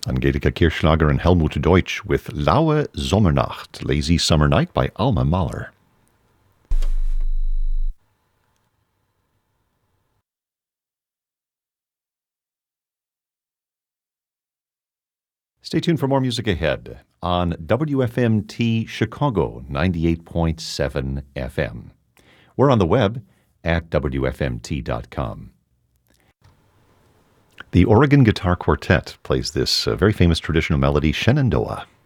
Angelika Kirchschlager and Helmut Deutsch with Laue Sommernacht, Lazy Summer Night by Alma Mahler. Stay tuned for more music ahead on WFMT Chicago 98.7 FM. We're on the web at WFMT.com. The Oregon Guitar Quartet plays this very famous traditional melody, Shenandoah.